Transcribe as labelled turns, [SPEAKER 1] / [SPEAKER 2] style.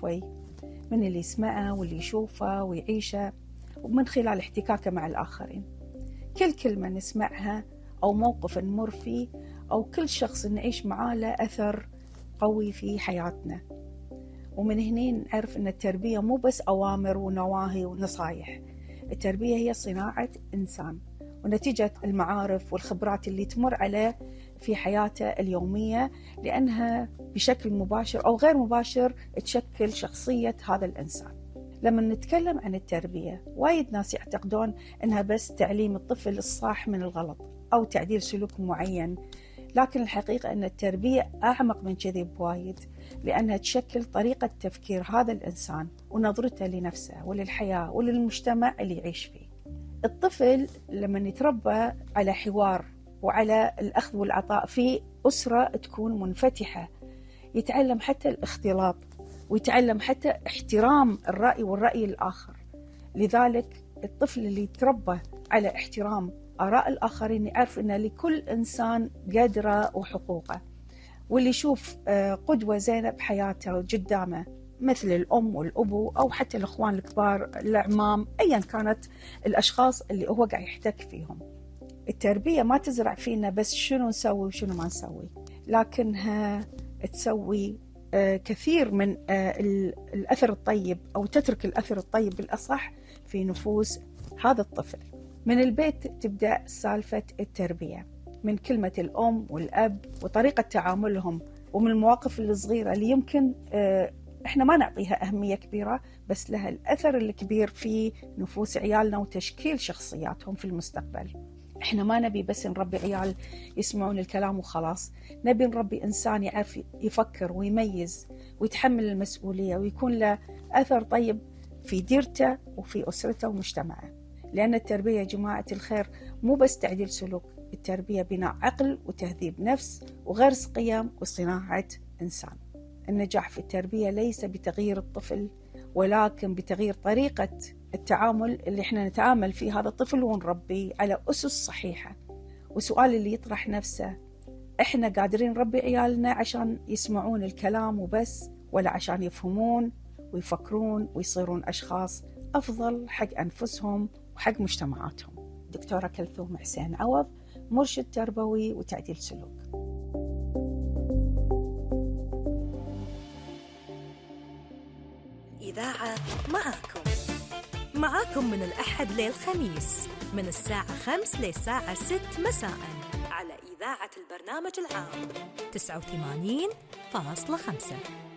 [SPEAKER 1] شوي من اللي يسمعه واللي يشوفه ويعيشه، ومن خلال احتكاكه مع الآخرين. كل كلمة نسمعها أو موقف نمر فيه أو كل شخص نعيش معاه له أثر قوي في حياتنا. ومن هنا نعرف أن التربية مو بس أوامر ونواهي ونصايح، التربية هي صناعة إنسان، ونتيجة المعارف والخبرات اللي تمر عليه في حياته اليومية، لأنها بشكل مباشر أو غير مباشر تشكل شخصية هذا الإنسان. لما نتكلم عن التربية، وايد ناس يعتقدون أنها بس تعليم الطفل الصح من الغلط أو تعديل سلوك معين، لكن الحقيقة أن التربية أعمق من كذي بوايد، لأنها تشكل طريقة تفكير هذا الإنسان ونظرته لنفسه وللحياة وللمجتمع اللي يعيش فيه. الطفل لما يتربى على حوار وعلى الأخذ والعطاء في أسرة تكون منفتحة، يتعلم حتى الاختلاط، ويتعلم حتى احترام الرأي والرأي الآخر. لذلك الطفل اللي يتربى على احترام آراء الآخرين يعرف أن لكل إنسان قدره وحقوقه، واللي يشوف قدوة زينة بحياته قدامه، مثل الأم والأبو أو حتى الأخوان الكبار، الأعمام، أيا كانت الأشخاص اللي هو قاعد يحتك فيهم. التربية ما تزرع فينا بس شنو نسوي وشنو ما نسوي، لكنها تسوي كثير من الأثر الطيب، أو تترك الأثر الطيب بالأصح في نفوس هذا الطفل. من البيت تبدأ سالفة التربية، من كلمة الأم والأب وطريقة تعاملهم، ومن المواقف الصغيرة اللي يمكن إحنا ما نعطيها أهمية كبيرة، بس لها الأثر الكبير في نفوس عيالنا وتشكيل شخصياتهم في المستقبل. إحنا ما نبي بس نربي عيال يسمعون الكلام وخلاص، نبي نربي إنسان يعرف يفكر ويميز ويتحمل المسؤولية ويكون له أثر طيب في ديرته وفي أسرته ومجتمعه. لأن التربية يا جماعة الخير مو بس تعديل سلوك، التربية بناء عقل وتهذيب نفس وغرس قيم وصناعة إنسان. النجاح في التربية ليس بتغيير الطفل، ولكن بتغيير طريقة التعامل اللي احنا نتعامل فيه هذا الطفل ونربيه على أسس صحيحة. وسؤال اللي يطرح نفسه، احنا قادرين نربي عيالنا عشان يسمعون الكلام وبس، ولا عشان يفهمون ويفكرون ويصيرون أشخاص أفضل حق أنفسهم وحق مجتمعاتهم؟ دكتورة كلثوم حسين عوض، مرشد تربوي وتعديل سلوك.
[SPEAKER 2] إذاعة معاكم من الأحد للخميس من الساعة 5 للساعة 6 مساء على إذاعة البرنامج العام 89.5.